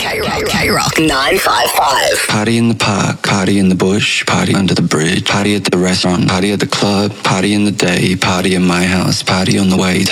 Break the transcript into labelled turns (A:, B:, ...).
A: K-Rock 955.
B: Party in the park, party in the bush, party under the bridge, party at the restaurant, party at the club, party in the day, party in my house, party on the way to